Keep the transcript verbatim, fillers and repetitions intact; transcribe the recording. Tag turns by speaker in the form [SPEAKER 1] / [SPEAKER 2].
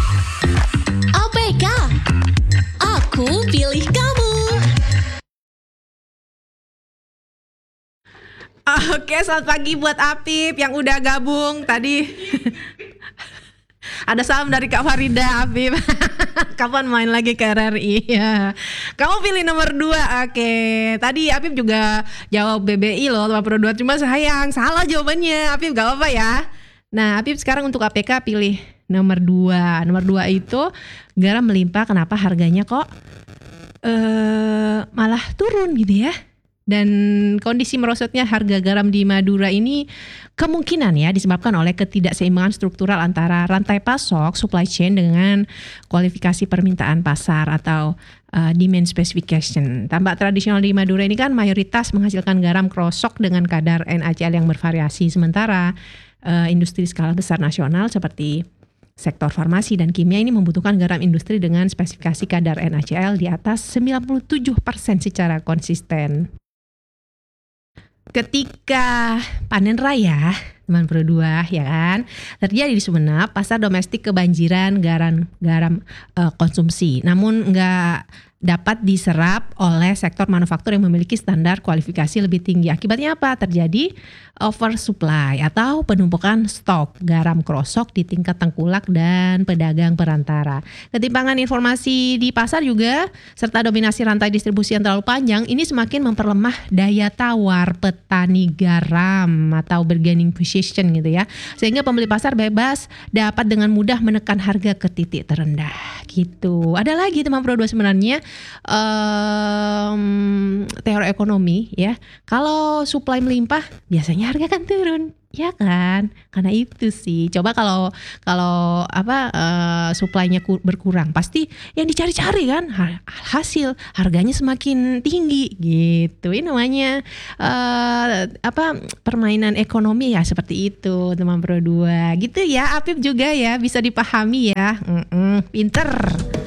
[SPEAKER 1] A P K, aku pilih kamu.
[SPEAKER 2] Oke, selamat pagi buat Apip yang udah gabung tadi. Ada salam dari Kak Farida, Apip. Kapan main lagi ke R R I? Ya. Kamu pilih nomor dua. Oke. Tadi Apip juga jawab B B I loh, nomor dua. Cuma sayang, salah jawabannya. Apip gak apa-apa ya. Nah, Apip sekarang untuk A P K pilih nomor dua. Nomor dua itu garam melimpah. Kenapa harganya kok uh, malah turun gitu ya? Dan kondisi merosotnya harga garam di Madura ini kemungkinan ya disebabkan oleh ketidakseimbangan struktural antara rantai pasok supply chain dengan kualifikasi permintaan pasar atau uh, demand specification. Tambak tradisional di Madura ini kan mayoritas menghasilkan garam krosok dengan kadar N A C L yang bervariasi, sementara uh, industri skala besar nasional seperti sektor farmasi dan kimia ini membutuhkan garam industri dengan spesifikasi kadar N A C L di atas sembilan puluh tujuh persen secara konsisten. Ketika panen raya, teman Pro dua ya kan, terjadi di Sumeneb, pasar domestik kebanjiran garam garam uh, konsumsi, namun enggak dapat diserap oleh sektor manufaktur yang memiliki standar kualifikasi lebih tinggi. Akibatnya apa? Terjadi oversupply atau penumpukan stok garam krosok di tingkat tengkulak dan pedagang perantara. Ketimpangan informasi di pasar juga serta dominasi rantai distribusi yang terlalu panjang ini semakin memperlemah daya tawar petani garam atau bargaining position gitu ya. Sehingga pembeli pasar bebas dapat dengan mudah menekan harga ke titik terendah gitu. Ada lagi teman Pro dua sebenarnya um, teori ekonomi ya. Kalau supply melimpah biasanya harga kan turun, ya kan? Karena itu sih. Coba kalau kalau apa uh, supply-nya berkurang, pasti yang dicari-cari kan hasil harganya semakin tinggi gitu. Ini namanya uh, apa permainan ekonomi ya seperti itu, teman Pro dua. Gitu ya, Apip juga ya bisa dipahami ya. Mm-mm, pinter.